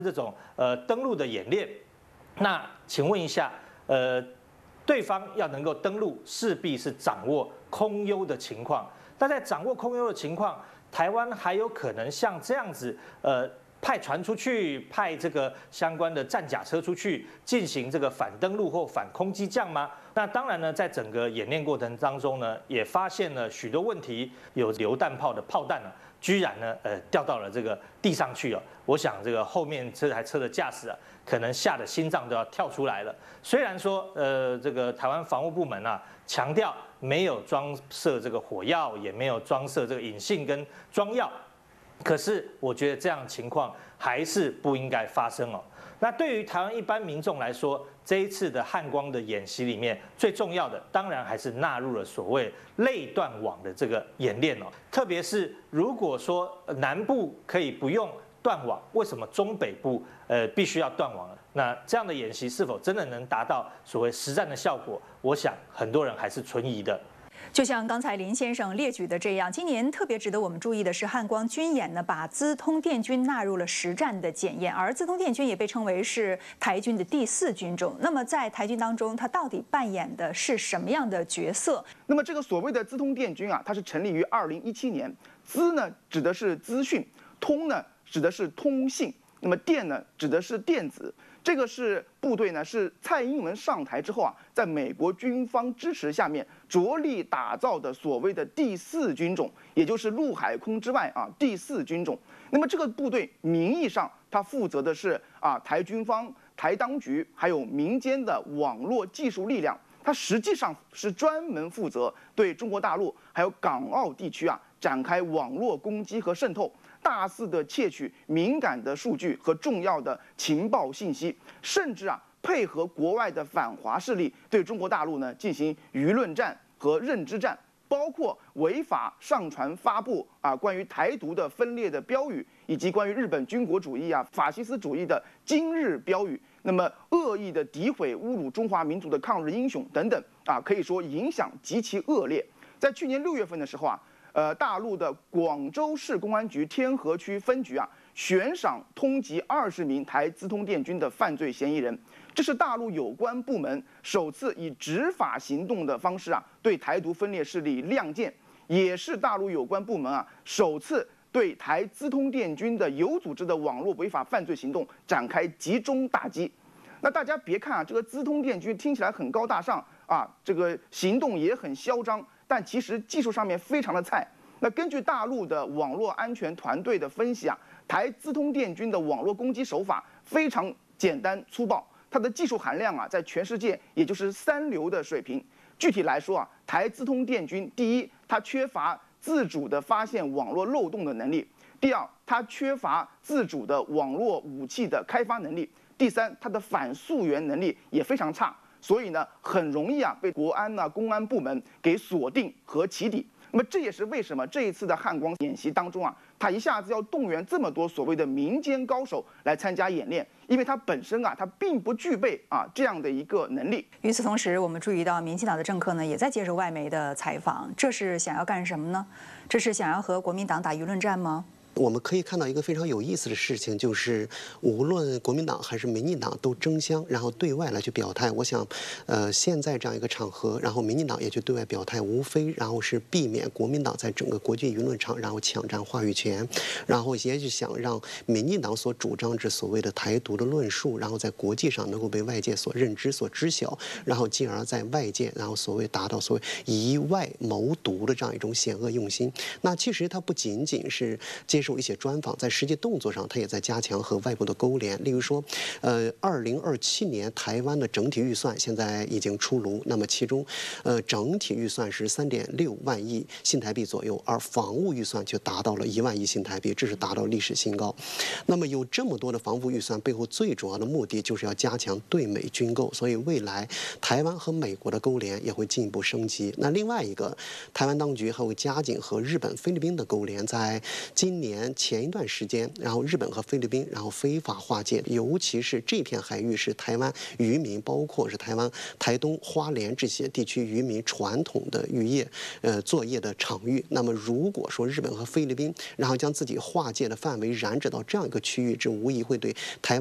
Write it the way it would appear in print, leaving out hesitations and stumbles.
这种登陆的演练。那请问一下，对方要能够登陆，势必是掌握空优的情况。那在掌握空优的情况，台湾还有可能像这样子，派船出去，派这个相关的战甲车出去进行这个反登陆或反空机降吗？那当然呢，在整个演练过程当中呢，也发现了许多问题，有榴弹炮的炮弹呢，居然呢，掉到了这个地上去了。我想这个后面这台车的驾驶啊，可能吓得心脏都要跳出来了。虽然说，这个台湾防务部门啊，强调没有装设这个火药，也没有装设这个引信跟装药。可是我觉得这样的情况还是不应该发生哦。那对于台湾一般民众来说，这一次的汉光的演习里面，最重要的当然还是纳入了所谓类断网的这个演练哦。特别是如果说南部可以不用断网，为什么中北部必须要断网呢？那这样的演习是否真的能达到所谓实战的效果？我想很多人还是存疑的。 就像刚才林先生列举的这样，今年特别值得我们注意的是，汉光军演呢把资通电军纳入了实战的检验，而资通电军也被称为是台军的第4军种。那么在台军当中，它到底扮演的是什么样的角色？ 那么这个所谓的资通电军啊，它是成立于2017年，资呢指的是资讯，通呢指的是通信，那么电呢指的是电子。这个是部队呢，是蔡英文上台之后啊，在美国军方支持下面着力打造的所谓的第4军种，也就是陆海空之外啊第4军种。那么这个部队名义上它负责的是台军方、台当局还有民间的网络技术力量，它实际上是专门负责对中国大陆还有港澳地区展开网络攻击和渗透。大肆的窃取敏感的数据和重要的情报信息，甚至配合国外的反华势力对中国大陆呢进行舆论战和认知战，包括违法上传发布关于台独的分裂的标语，以及关于日本军国主义法西斯主义的今日标语，那么恶意的诋毁侮辱中华民族的抗日英雄等等可以说影响极其恶劣。在去年6月份的时候大陆的广州市公安局天河区分局悬赏通缉20名台资通电军的犯罪嫌疑人，这是大陆有关部门首次以执法行动的方式对台独分裂势力亮剑，也是大陆有关部门首次对台资通电军的有组织的网络违法犯罪行动展开集中打击。那大家别看这个资通电军听起来很高大上这个行动也很嚣张，但其实技术上面非常的菜。那根据大陆的网络安全团队的分析台资通电军的网络攻击手法非常简单粗暴，它的技术含量在全世界也就是3流的水平。具体来说台资通电军第一，它缺乏自主的发现网络漏洞的能力；第二，它缺乏自主的网络武器的开发能力；第三，它的反溯源能力也非常差。所以呢，很容易被国安公安部门给锁定和起底。那么这也是为什么这一次的汉光演习当中他一下子要动员这么多所谓的民间高手来参加演练，因为他本身他并不具备这样的一个能力。 与此同时，我们注意到民进党的政客呢也在接受外媒的采访，这是想要干什么呢？这是想要和国民党打舆论战吗？ 我们可以看到一个非常有意思的事情，就是无论国民党还是民进党都争相，然后对外来去表态。我想，现在这样一个场合，然后民进党也去对外表态，无非然后是避免国民党在整个国际舆论场然后抢占话语权，然后也是想让民进党所主张之所谓的台独的论述，然后在国际上能够被外界所认知、所知晓，然后进而在外界然后所谓达到所谓以外谋独的这样一种险恶用心。那其实它不仅仅是接受一些专访，在实际动作上，他也在加强和外部的勾连。例如说，2027年台湾的整体预算现在已经出炉，那么其中，整体预算是3.6万亿新台币左右，而防务预算就达到了1万亿新台币，这是达到历史新高。那么有这么多的防务预算，背后最主要的目的就是要加强对美军购，所以未来台湾和美国的勾连也会进一步升级。那另外一个，台湾当局还会加紧和日本、菲律宾的勾连，在今年年前一段时间，然后日本和菲律宾然后非法划界，尤其是这片海域是台湾渔民，包括是台湾台东、花莲这些地区渔民传统的渔业作业的场域。那么如果说日本和菲律宾然后将自己划界的范围染指到这样一个区域，这无疑会对台湾